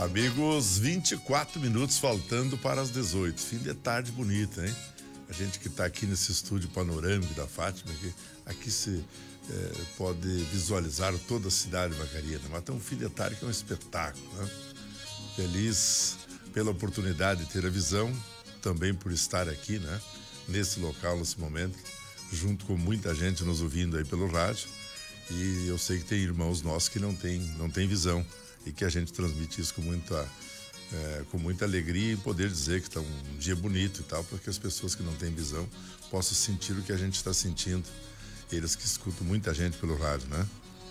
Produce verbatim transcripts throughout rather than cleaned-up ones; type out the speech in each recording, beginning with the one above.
Amigos, vinte e quatro minutos faltando para as dezoito. Fim de tarde bonita, hein? A gente que está aqui nesse estúdio panorâmico da Fátima, aqui, aqui se é, pode visualizar toda a cidade de Vacaria, né? Mas tem um fim de tarde que é um espetáculo, né? Feliz pela oportunidade de ter a visão, também por estar aqui, né? Nesse local, nesse momento, junto com muita gente nos ouvindo aí pelo rádio. E eu sei que tem irmãos nossos que não têm não tem visão e que a gente transmite isso com muita, é, com muita alegria e poder dizer que está um dia bonito e tal, para que as pessoas que não têm visão possam sentir o que a gente está sentindo. Eles que escutam muita gente pelo rádio, né?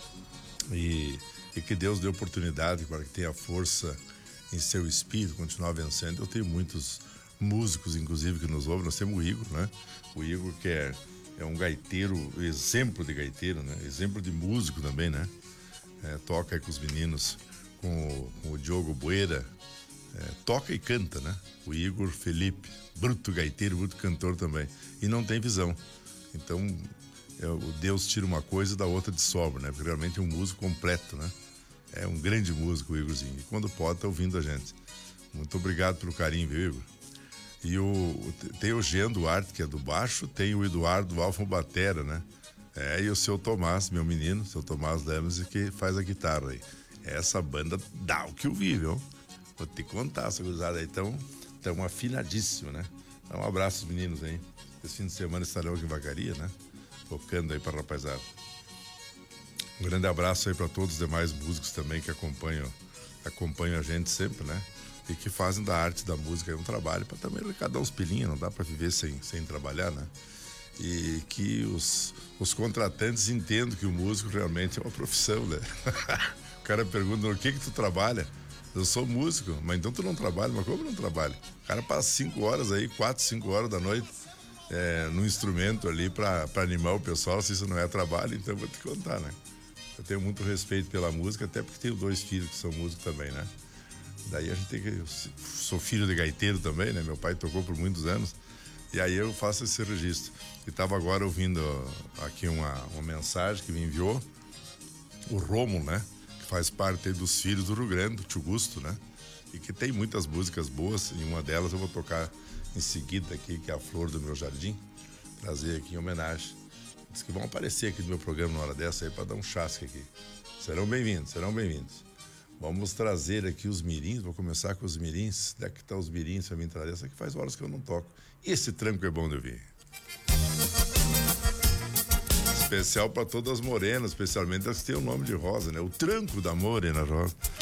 E, e que Deus dê oportunidade para que tenha força em seu espírito, continuar vencendo. Eu tenho muitos músicos, inclusive, que nos ouvem. Nós temos o Igor, né? O Igor que é, é um gaiteiro, exemplo de gaiteiro, né? Exemplo de músico também, né? É, toca aí com os meninos, com o, com o Diogo Bueira, é, toca e canta, né? O Igor Felipe, bruto gaiteiro, bruto cantor também, e não tem visão. Então, é, o Deus tira uma coisa da outra de sobra, né? Porque realmente é um músico completo, né? É um grande músico, o Igorzinho, e quando pode tá ouvindo a gente. Muito obrigado pelo carinho, viu, Igor? E o, tem o Jean Duarte, que é do baixo, tem o Eduardo Alfa Batera, né? É, e o seu Tomás, meu menino, seu Tomás Lemes, que faz a guitarra aí. Essa banda dá o que eu vi, viu? Vou te contar, essa gurizada aí tão, tão afinadíssima, né? Então, um abraço, meninos aí. Esse fim de semana estarão aqui em Vacaria, né? Tocando aí pra rapaziada. Um grande abraço aí pra todos os demais músicos também que acompanham, acompanham a gente sempre, né? E que fazem da arte da música aí um trabalho para também arrecadar uns pilinhos, não dá para viver sem, sem trabalhar, né? E que os, os contratantes entendam que o músico realmente é uma profissão, né? O cara pergunta, no que que tu trabalha? Eu sou músico, mas então tu não trabalha, mas como não trabalha? O cara passa cinco horas aí, quatro, cinco horas da noite é, no instrumento ali para animar o pessoal, se isso não é trabalho, então eu vou te contar, né? Eu tenho muito respeito pela música, até porque tenho dois filhos que são músicos também, né? Daí a gente tem que... Eu sou filho de gaiteiro também, né? Meu pai tocou por muitos anos. E aí eu faço esse registro. E estava agora ouvindo aqui uma, uma mensagem que me enviou o Romulo, né? Que faz parte dos filhos do Rio Grande, do Tio Gusto, né? E que tem muitas músicas boas. E uma delas eu vou tocar em seguida aqui, que é a Flor do Meu Jardim. Trazer aqui em homenagem. Diz que vão aparecer aqui no meu programa na hora dessa aí para dar um chasque aqui. Serão bem-vindos, serão bem-vindos. Vamos trazer aqui os mirins, vou começar com os mirins. Onde é que tá os mirins pra mim trazer? Essa que faz horas que eu não toco. E esse tranco é bom de ouvir. Especial para todas as morenas, especialmente as que têm o nome de Rosa, né? O tranco da Morena Rosa.